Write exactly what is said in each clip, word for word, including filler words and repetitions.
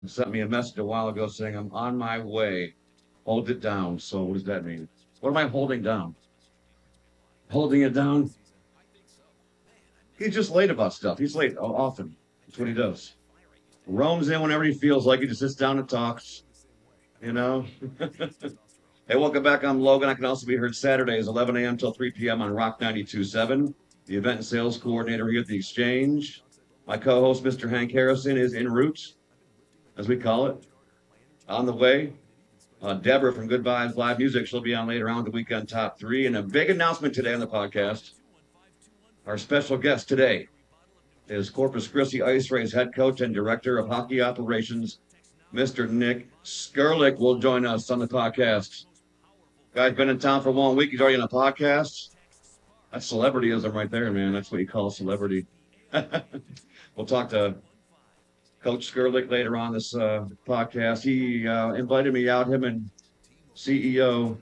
Sent me a message a while ago saying I'm on my way. Hold it down. So what does that mean? What am I holding down? Holding it down? He's just late about stuff. He's late often. That's what he does. Roams in whenever he feels like it. Just sits down and talks. You know. Hey, welcome back. I'm Logan. I can also be heard Saturdays, eleven a m till three p m on Rock ninety-two point seven. The event and sales coordinator here at the Exchange. My co-host, Mister Hank Harrison, is en route, as we call it, on the way. Uh, Deborah from Good Vibes Live Music, she'll be on later on the weekend top three. And a big announcement today on the podcast. Our special guest today is Corpus Christi Ice Rays head coach and director of hockey operations, Mister Nick Skurlik, will join us on the podcast. Guy's been in town for one week. He's already on a podcast. That's celebrityism right there, man. That's what you call a celebrity. We'll talk to Coach Skurlik later on this uh, podcast. He uh, invited me out, him and C E O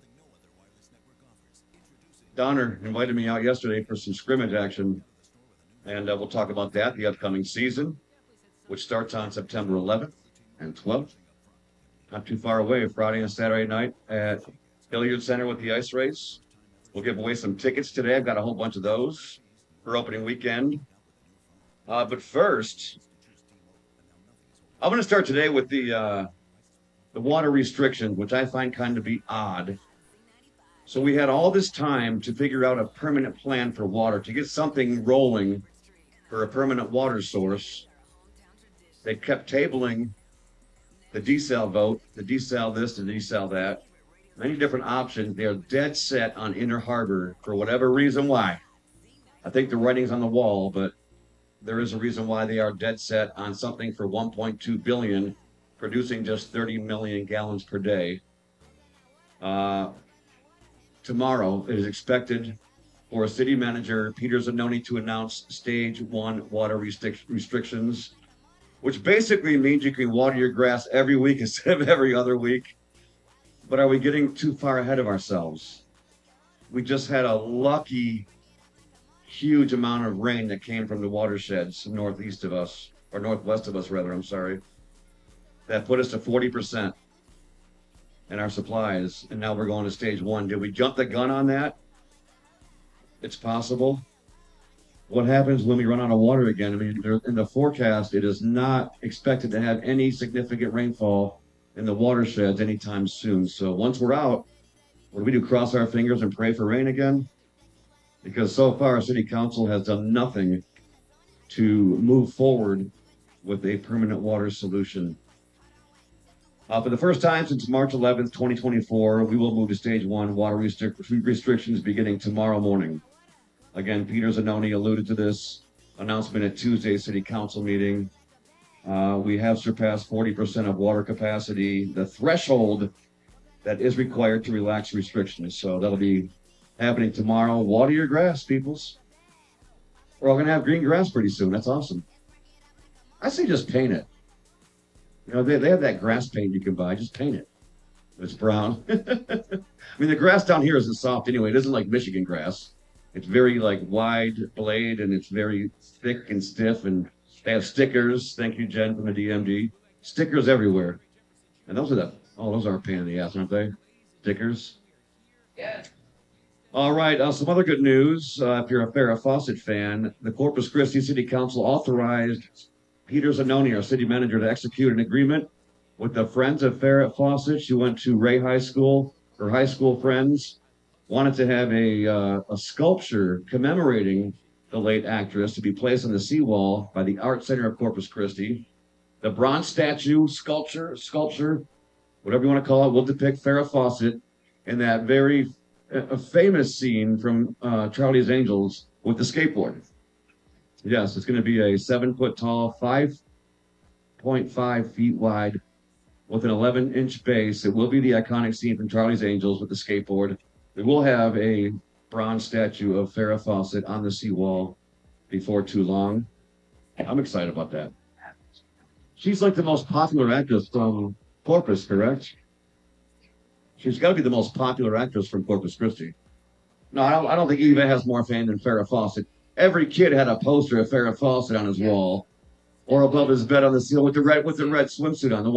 Donner invited me out yesterday for some scrimmage action, and uh, we'll talk about that, the upcoming season, which starts on September eleventh and twelfth. Not too far away, Friday and Saturday night at Hilliard Center with the Ice Race. We'll give away some tickets today. I've got a whole bunch of those for opening weekend. Uh, but first, I'm going to start today with the uh, the water restrictions, which I find kind of be odd. So we had all this time to figure out a permanent plan for water, to get something rolling for a permanent water source. They kept tabling the desal vote, the desal this, the desal that. Many different options. They're dead set on Inner Harbor for whatever reason why. I think the writing's on the wall, but there is a reason why they are dead set on something for one point two billion dollars, producing just thirty million gallons per day. Uh, tomorrow, it is expected for city manager Peter Zanoni to announce stage one water restric- restrictions, which basically means you can water your grass every week instead of every other week. But are we getting too far ahead of ourselves? We just had a lucky, huge amount of rain that came from the watersheds northeast of us, or northwest of us, rather, I'm sorry, that put us to forty percent in our supplies, and now we're going to stage one. Did we jump the gun on that? It's possible. What happens when we run out of water again? I mean, in the forecast, it is not expected to have any significant rainfall in the watersheds anytime soon. So once we're out, what do we do? Cross our fingers and pray for rain again? Because so far, our city council has done nothing to move forward with a permanent water solution. Uh, for the first time since March eleventh, twenty twenty-four, we will move to stage one water restric- restrictions beginning tomorrow morning. Again, Peter Zanoni alluded to this announcement at Tuesday's city council meeting. Uh, we have surpassed forty percent of water capacity, the threshold that is required to relax restrictions. So that'll be happening tomorrow. Water your grass, peoples. We're all going to have green grass pretty soon. That's awesome. I say just paint it. You know, they, they have that grass paint you can buy. Just paint it. It's brown. I mean, the grass down here isn't soft anyway. It isn't like Michigan grass. It's very like wide blade, and it's very thick and stiff, and they have stickers. Thank you, Jen, from the D M D. Stickers everywhere. And those are the, oh, those are a pain in the ass, aren't they? Stickers. Yeah. All right, uh, some other good news. Uh, if you're a Farrah Fawcett fan, the Corpus Christi City Council authorized Peter Zanoni, our city manager, to execute an agreement with the Friends of Farrah Fawcett. She went to Ray High School. Her high school friends wanted to have a, uh, a sculpture commemorating the late actress to be placed on the seawall by the Art Center of Corpus Christi. The bronze statue, sculpture, sculpture, whatever you want to call it, will depict Farrah Fawcett in that very a famous scene from uh, Charlie's Angels with the skateboard. Yes, it's going to be a seven foot tall, five point five feet wide, with an eleven inch base. It will be the iconic scene from Charlie's Angels with the skateboard. We will have a bronze statue of Farrah Fawcett on the seawall before too long. I'm excited about that. She's like the most popular actress from Corpus, correct? She's got to be the most popular actress from Corpus Christi. No, I don't, I don't think Eva has more fame than Farrah Fawcett. Every kid had a poster of Farrah Fawcett on his wall, or above his bed on the ceiling with the red with the red swimsuit on. The